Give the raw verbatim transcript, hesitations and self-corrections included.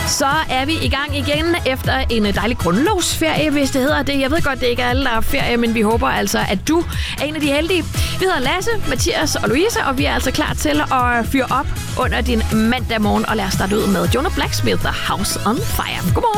Så er vi i gang igen efter en dejlig grundlovsferie, hvis det hedder det. Jeg ved godt, det ikke er alle, der er ferie, men vi håber altså, at du er en af de heldige. Vi hedder Lasse, Mathias og Louise, og vi er altså klar til at fyre op under din mandag morgen. Og lad os starte ud med Jonah Blacksmith, The House on Fire. Godmorgen.